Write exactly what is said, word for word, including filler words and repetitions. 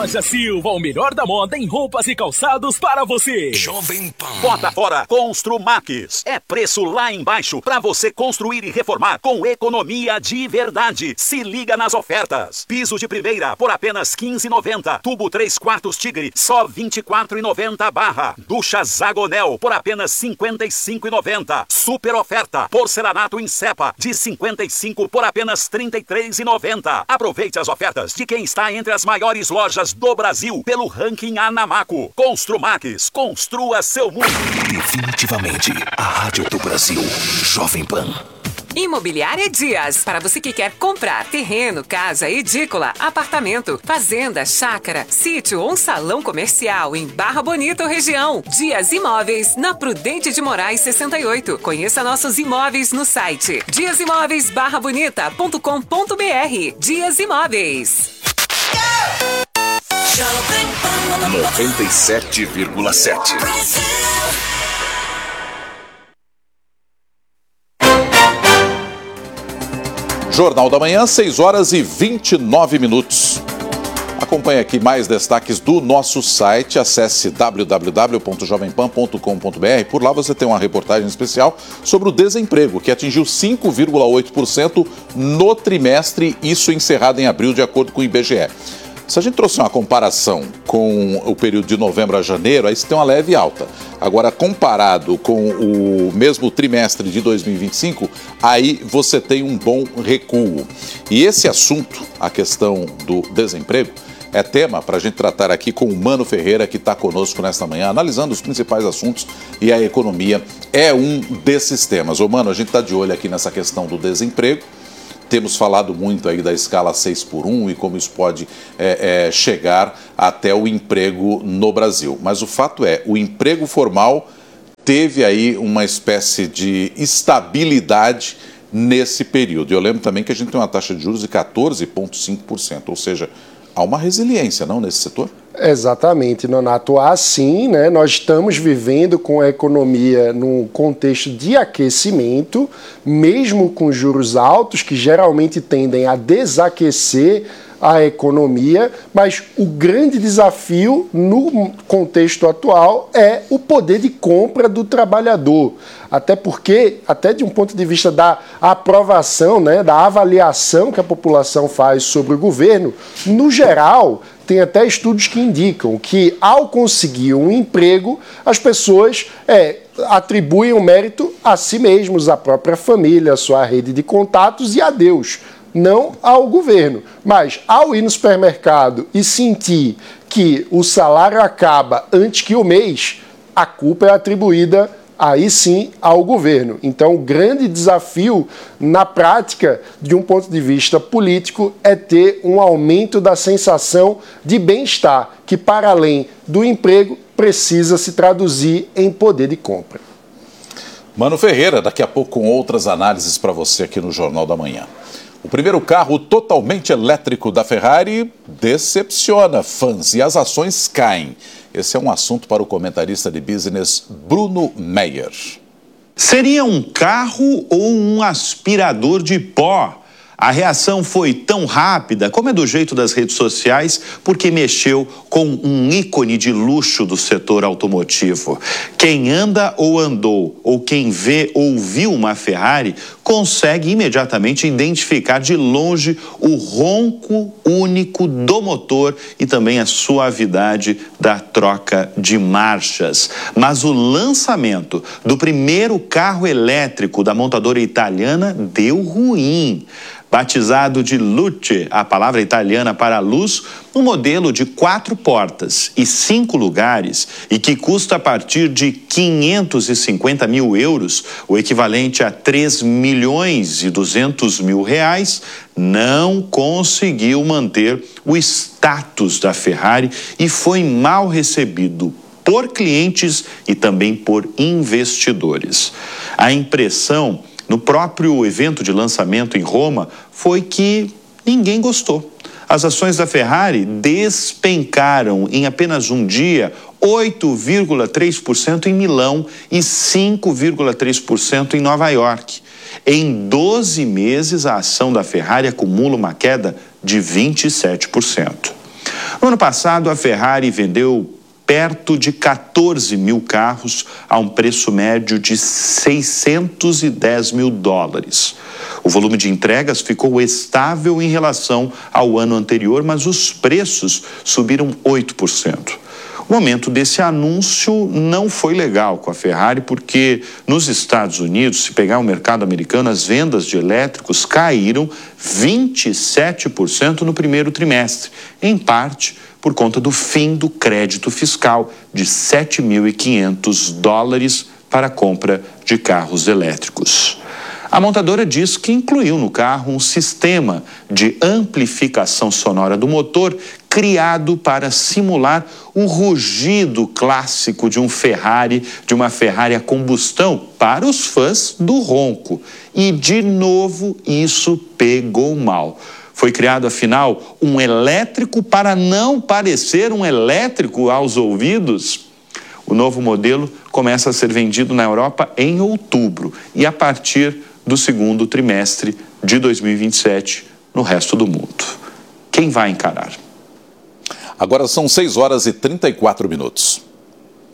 Loja Silva, o melhor da moda em roupas e calçados para você. Jovem Pan. Bota fora Construmax. É preço lá embaixo para você construir e reformar com economia de verdade. Se liga nas ofertas. Piso de primeira por apenas quinze reais e noventa centavos. Tubo três quartos Tigre, só vinte e quatro reais e noventa centavos barra. Ducha Zagonel por apenas cinquenta e cinco reais e noventa centavos. Super oferta. Porcelanato em cepa de cinquenta e cinco por apenas trinta e três reais e noventa centavos. Aproveite as ofertas de quem está entre as maiores lojas do Brasil pelo ranking Anamaco. Construmax, construa seu mundo. Definitivamente a rádio do Brasil. Jovem Pan. Imobiliária Dias, para você que quer comprar terreno, casa, edícula, apartamento, fazenda, chácara, sítio ou um salão comercial em Barra Bonita ou região. Dias Imóveis, na Prudente de Moraes sessenta e oito. Conheça nossos imóveis no site dias imóveis barra bonita ponto com ponto br. Dias Imóveis. noventa e sete vírgula sete. Jornal da Manhã, seis horas e vinte e nove minutos. Acompanhe aqui mais destaques do nosso site. Acesse w w w ponto jovem pan ponto com ponto br. Por lá você tem uma reportagem especial sobre o desemprego, que atingiu cinco vírgula oito por cento no trimestre, isso encerrado em abril, de acordo com o I B G E. Se a gente trouxer uma comparação com o período de novembro a janeiro, aí você tem uma leve alta. Agora, comparado com o mesmo trimestre de dois mil e vinte e cinco, aí você tem um bom recuo. E esse assunto, a questão do desemprego, é tema para a gente tratar aqui com o Mano Ferreira, que está conosco nesta manhã, analisando os principais assuntos, e a economia é um desses temas. Ô, Mano, a gente está de olho aqui nessa questão do desemprego. Temos falado muito aí da escala seis por um e como isso pode é, é, chegar até o emprego no Brasil. Mas o fato é, o emprego formal teve aí uma espécie de estabilidade nesse período. Eu lembro também que a gente tem uma taxa de juros de quatorze vírgula cinco por cento, ou seja, há uma resiliência, não, nesse setor? Exatamente, Nonato. Assim, né, nós estamos vivendo com a economia num contexto de aquecimento, mesmo com juros altos, que geralmente tendem a desaquecer a economia, mas o grande desafio no contexto atual é o poder de compra do trabalhador. Até porque, até de um ponto de vista da aprovação, né, da avaliação que a população faz sobre o governo, no geral, tem até estudos que indicam que, ao conseguir um emprego, as pessoas é, atribuem o mérito a si mesmos, à própria família, à sua rede de contatos e a Deus, não ao governo. Mas, ao ir no supermercado e sentir que o salário acaba antes que o mês, a culpa é atribuída aí sim ao governo. Então, o grande desafio na prática, de um ponto de vista político, é ter um aumento da sensação de bem-estar, que para além do emprego precisa se traduzir em poder de compra. Mano Ferreira, daqui a pouco com outras análises para você aqui no Jornal da Manhã. O primeiro carro totalmente elétrico da Ferrari decepciona fãs e as ações caem. Esse é um assunto para o comentarista de business Bruno Meyer. Seria um carro ou um aspirador de pó? A reação foi tão rápida, como é do jeito das redes sociais, porque mexeu com um ícone de luxo do setor automotivo. Quem anda ou andou, ou quem vê ou viu uma Ferrari, consegue imediatamente identificar de longe o ronco único do motor e também a suavidade da troca de marchas. Mas o lançamento do primeiro carro elétrico da montadora italiana deu ruim. Batizado de Luce, a palavra italiana para luz, um modelo de quatro portas e cinco lugares e que custa a partir de quinhentos e cinquenta mil euros, o equivalente a três milhões e duzentos mil reais, não conseguiu manter o status da Ferrari e foi mal recebido por clientes e também por investidores. A impressão no próprio evento de lançamento em Roma foi que ninguém gostou. As ações da Ferrari despencaram em apenas um dia oito vírgula três por cento em Milão e cinco vírgula três por cento em Nova York. Em doze meses, a ação da Ferrari acumula uma queda de vinte e sete por cento. No ano passado, a Ferrari vendeu perto de quatorze mil carros a um preço médio de seiscentos e dez mil dólares. O volume de entregas ficou estável em relação ao ano anterior, mas os preços subiram oito por cento. O momento desse anúncio não foi legal com a Ferrari, porque nos Estados Unidos, se pegar o mercado americano, as vendas de elétricos caíram vinte e sete por cento no primeiro trimestre, em parte por conta do fim do crédito fiscal de sete mil e quinhentos dólares para a compra de carros elétricos. A montadora diz que incluiu no carro um sistema de amplificação sonora do motor criado para simular o rugido clássico de um Ferrari, de uma Ferrari a combustão, para os fãs do ronco. E, de novo, isso pegou mal. Foi criado, afinal, um elétrico para não parecer um elétrico aos ouvidos. O novo modelo começa a ser vendido na Europa em outubro e a partir do segundo trimestre de dois mil e vinte e sete no resto do mundo. Quem vai encarar? Agora são seis horas e trinta e quatro minutos.